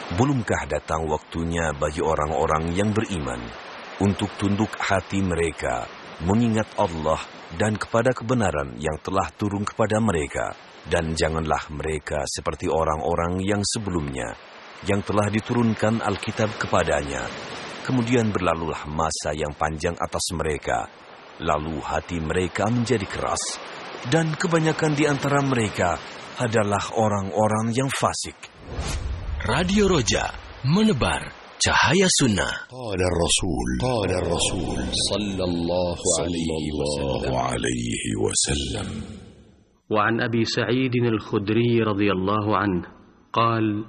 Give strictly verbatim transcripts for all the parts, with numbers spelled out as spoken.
Belumkah datang waktunya bagi orang-orang yang beriman untuk tunduk hati mereka, mengingat Allah dan kepada kebenaran yang telah turun kepada mereka, dan janganlah mereka seperti orang-orang yang sebelumnya, yang telah diturunkan Alkitab kepadanya. Kemudian berlalulah masa yang panjang atas mereka, lalu hati mereka menjadi keras, dan kebanyakan di antara mereka adalah orang-orang yang fasik. Radio Roja, menebar cahaya sunnah. Qala Rasul, qala Rasul sallallahu alaihi wasallam. وعن أبي سعيد الخدري رضي الله عنه قال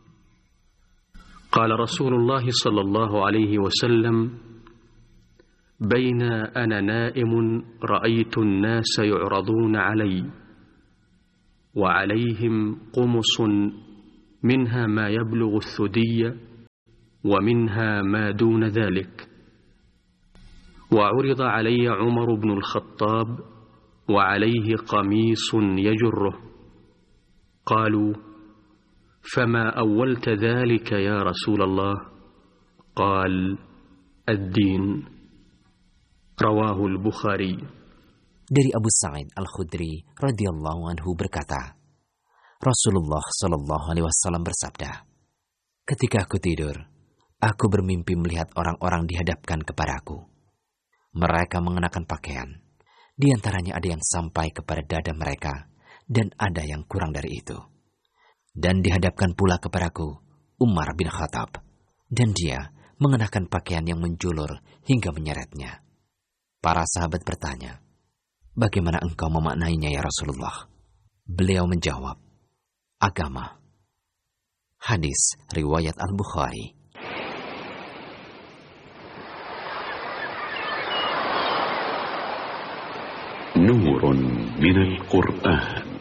قال رسول الله صلى الله عليه وسلم: بين أنا نائم رأيت الناس يعرضون علي وعليهم قمص منها ما يبلغ الثدي ومنها ما دون ذلك، وعرض علي عمر بن الخطاب وعليه قميص يجره، قالوا: فما أولت ذلك يا رسول الله؟ قال: الدين. رواه البخاري. Dari Abu Sa'id Al-Khudri radhiyallahu anhu berkata, Rasulullah shallallahu alaihi wasallam bersabda, ketika aku tidur, aku bermimpi melihat orang-orang dihadapkan kepadaku. Mereka mengenakan pakaian, di antaranya ada yang sampai kepada dada mereka, dan ada yang kurang dari itu. Dan dihadapkan pula kepadaku Umar bin Khattab, dan dia mengenakan pakaian yang menjulur hingga menyeretnya. Para sahabat bertanya, bagaimana engkau memaknainya ya Rasulullah? Beliau menjawab, agama. Hadis riwayat Al-Bukhari. Nurun minal Qur'an.